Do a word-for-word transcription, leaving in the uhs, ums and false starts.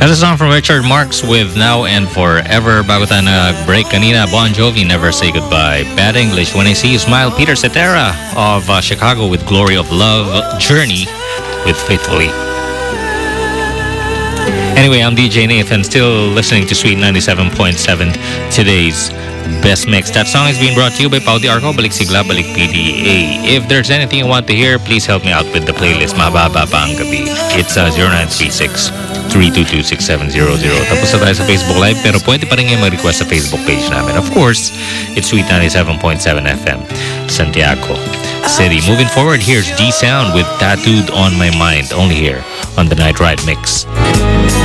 That's a song from Richard Marx with Now and Forever. Bago tayo nag-break kanina, Bon Jovi, Never Say Goodbye. Bad English, When I See You Smile. Peter Cetera of uh, Chicago with Glory of Love. Journey with Faithfully. Anyway, I'm D J Nathan, still listening to Sweet ninety-seven point seven, today's best mix. That song is being brought to you by Pau Di Arco, Balik Sigla, Balik P D A. If there's anything you want to hear, please help me out with the playlist. Mababa pa ang gabi. It's uh, zero nine three six, three two two, six seven zero zero. Tapos na tayo sa Facebook Live, pero pwede pa rin ngayon mag-request sa Facebook page namin. Of course, it's Sweet ninety-seven point seven F M, Santiago City. Moving forward, here's D-Sound with Tattooed on My Mind, only here on the Night Ride Mix.